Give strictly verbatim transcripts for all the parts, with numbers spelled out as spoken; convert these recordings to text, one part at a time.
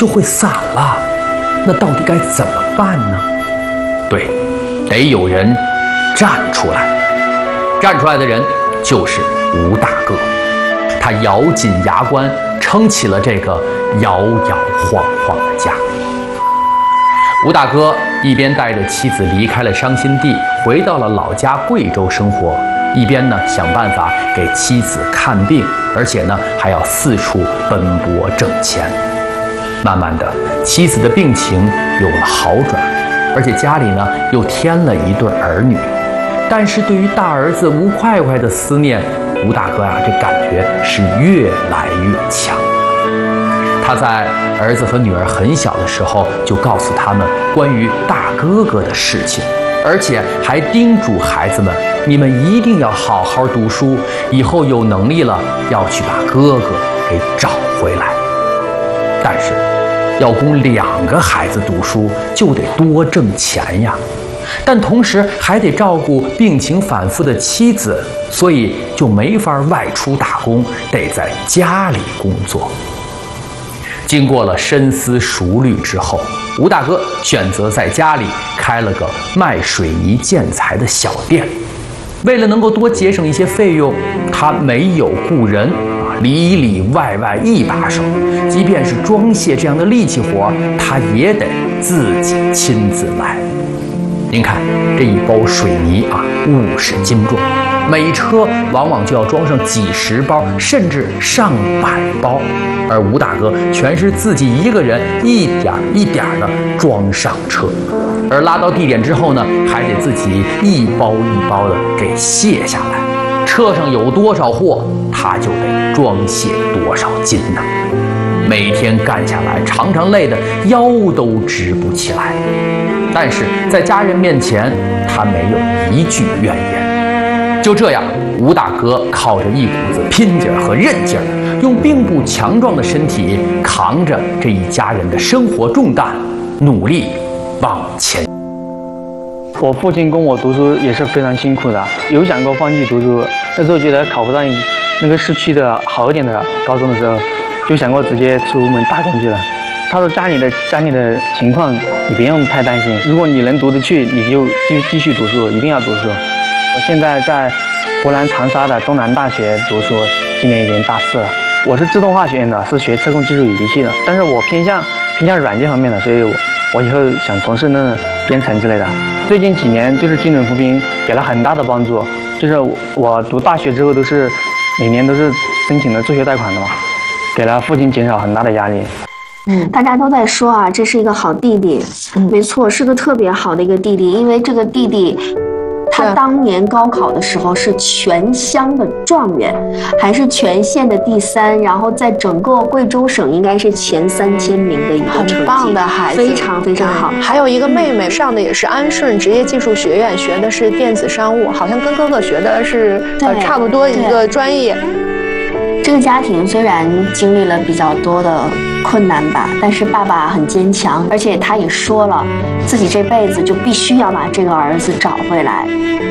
就会散了。那到底该怎么办呢？对，得有人站出来。站出来的人就是吴大哥，他咬紧牙关，撑起了这个摇摇晃晃的家。吴大哥一边带着妻子离开了伤心地，回到了老家贵州生活，一边呢想办法给妻子看病，而且呢还要四处奔波挣钱。慢慢的，妻子的病情有了好转，而且家里呢又添了一对儿女。但是对于大儿子吴快快的思念，吴大哥呀、啊，这感觉是越来越强。他在儿子和女儿很小的时候就告诉他们关于大哥哥的事情，而且还叮嘱孩子们，你们一定要好好读书，以后有能力了要去把哥哥给找回来。但是要供两个孩子读书，就得多挣钱呀，但同时还得照顾病情反复的妻子，所以就没法外出打工，得在家里工作。经过了深思熟虑之后，吴大哥选择在家里开了个卖水泥建材的小店。为了能够多节省一些费用，他没有雇人啊，里里外外一把手，即便是装卸这样的力气活，他也得自己亲自来。您看这一包水泥啊，五十斤重，每车往往就要装上几十包，甚至上百包，而吴大哥全是自己一个人一点一点的装上车，而拉到地点之后呢，还得自己一包一包的给卸下来。车上有多少货，他就得装卸多少斤呢。每天干下来，常常累得腰都直不起来。但是在家人面前，他没有一句怨言。就这样，吴大哥靠着一股子拼劲儿和韧劲儿，用并不强壮的身体扛着这一家人的生活重担，努力往前。 我父亲供我读书也是非常辛苦的，有想过放弃读书。那时候觉得考不上那个市区的好一点的高中的时候，就想过直接出门打工去了。他说家里的家里的情况你不用太担心，如果你能读得去，你就继继续读书，一定要读书。我现在在湖南长沙的东南大学读书，今年已经大四了。我是自动化学院的，是学测控技术与仪器的，但是我偏向偏向软件方面的，所以我我以后想从事那种编程之类的。最近几年就是精准扶贫给了很大的帮助，就是我读大学之后都是每年都是申请的助学贷款的嘛，给了父亲减少很大的压力。 嗯，大家都在说啊，这是一个好弟弟。嗯，没错，是个特别好的一个弟弟，因为这个弟弟他当年高考的时候是全乡的状元，还是全县的第三，然后在整个贵州省应该是前三千名的一个成绩， 很棒的孩子， 非常非常好。 还有一个妹妹上的也是安顺职业技术学院，学的是电子商务，好像跟哥哥学的是呃差不多一个专业。 这个家庭虽然经历了比较多的困难吧，但是爸爸很坚强，而且他也说了，自己这辈子就必须要把这个儿子找回来。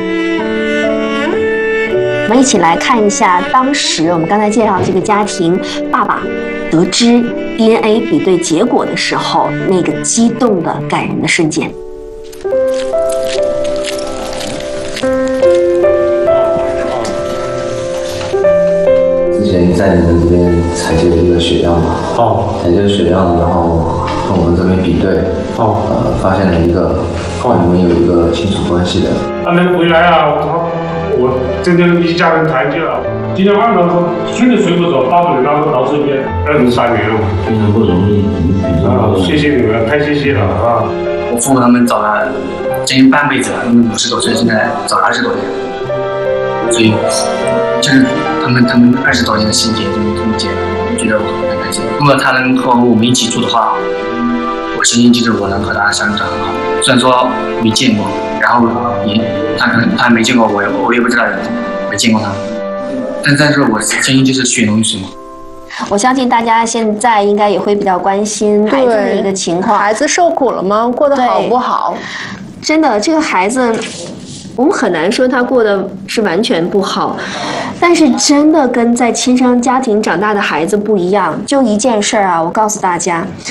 我们一起来看一下当时我们刚才介绍这个家庭，爸爸得知 D N A 比对结果的时候，那个激动的感人的瞬间。 之前在你们这边采集了一个血样嘛，哦，采集了血样，然后跟我们这边比对，哦，呃，发现了一个，哦，你们有一个亲属关系的。 他能回来啊！我操，我真的一家人团结了。今天晚上睡都睡不着，把我的老到这边二十三年了， 非常不容易。 啊，谢谢你们，太谢谢了啊！ 我父母他们找了将近半辈子了，他们五十多岁，现在找了二十多年，所以就是他们他们二十多年的心结这么这么结，我觉得我很开心。如果他能和我们一起住的话，我相信就是我能和他相处得很好。虽然说没见过，然后也他可能他没见过我，我也不知道没见过他，但但是我相信就是血浓于水嘛。 我相信大家现在应该也会比较关心孩子的一个情况， 孩子受苦了吗？过得好不好？ 真的，这个孩子，我们很难说他过得是完全不好，但是真的跟在亲生家庭长大的孩子不一样。就一件事儿啊，我告诉大家，